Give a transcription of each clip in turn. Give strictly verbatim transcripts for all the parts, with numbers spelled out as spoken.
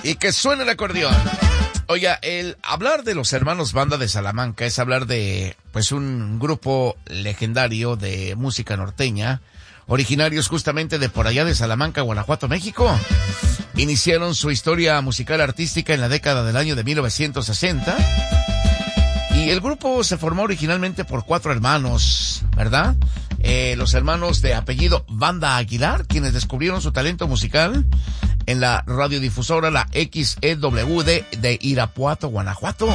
Y que suene el acordeón. Oiga, el hablar de los hermanos Banda de Salamanca es hablar de, pues, un grupo legendario de música norteña, originarios justamente de por allá de Salamanca, Guanajuato, México. Iniciaron su historia musical artística en la década del año de mil novecientos sesenta. Y el grupo se formó originalmente por cuatro hermanos, ¿verdad? Eh, los hermanos de apellido Banda Aguilar, quienes descubrieron su talento musical en la radiodifusora la X E W D de Irapuato, Guanajuato.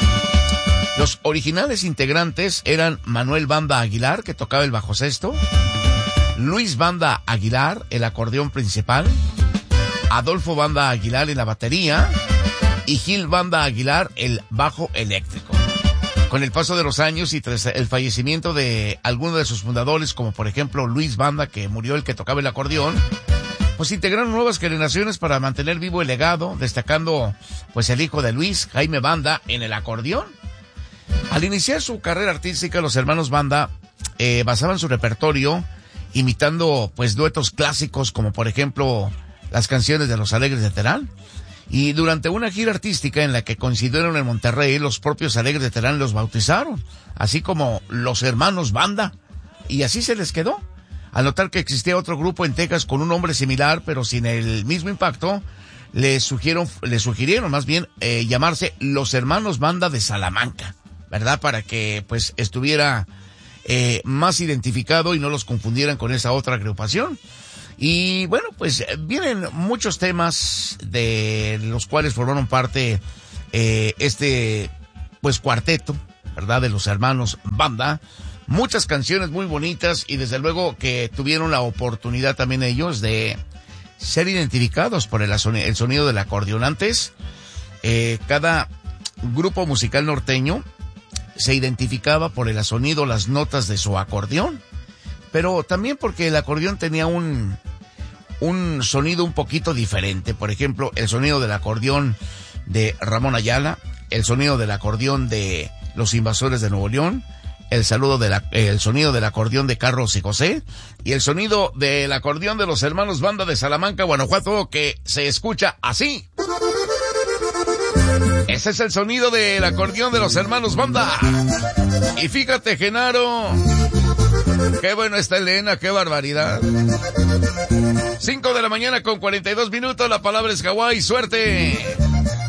Los originales integrantes eran Manuel Banda Aguilar, que tocaba el bajo sexto, Luis Banda Aguilar, el acordeón principal, Adolfo Banda Aguilar en la batería y Gil Banda Aguilar, el bajo eléctrico. Con el paso de los años y tras el fallecimiento de algunos de sus fundadores, como por ejemplo Luis Banda, que murió, el que tocaba el acordeón, pues integraron nuevas generaciones para mantener vivo el legado, destacando pues el hijo de Luis, Jaime Banda, en el acordeón. Al iniciar su carrera artística, los hermanos Banda eh, basaban su repertorio imitando pues duetos clásicos, como por ejemplo las canciones de Los Alegres de Terán. Y durante una gira artística en la que coincidieron en Monterrey, los propios Alegres de Terán los bautizaron, así como los hermanos Banda, y así se les quedó. Al notar que existía otro grupo en Texas con un nombre similar, pero sin el mismo impacto, les sugirieron, les sugirieron más bien eh, llamarse los hermanos Banda de Salamanca, ¿verdad? Para que pues estuviera eh, más identificado y no los confundieran con esa otra agrupación. Y bueno, pues vienen muchos temas de los cuales formaron parte eh, este pues cuarteto, ¿verdad? De los hermanos Banda. Muchas canciones muy bonitas y desde luego que tuvieron la oportunidad también ellos de ser identificados por el, el sonido del acordeón. Antes, eh, cada grupo musical norteño se identificaba por el sonido, las notas de su acordeón, pero también porque el acordeón tenía un, un sonido un poquito diferente. Por ejemplo, el sonido del acordeón de Ramón Ayala, el sonido del acordeón de Los Invasores de Nuevo León, el saludo de la, el sonido del acordeón de Carlos y José, y el sonido del acordeón de los hermanos Banda de Salamanca, Guanajuato, que se escucha así. Ese es el sonido del acordeón de los hermanos Banda. Y fíjate, Genaro, qué bueno está Elena, qué barbaridad. Cinco de la mañana con cuarenta y dos minutos, la palabra es Hawái, suerte.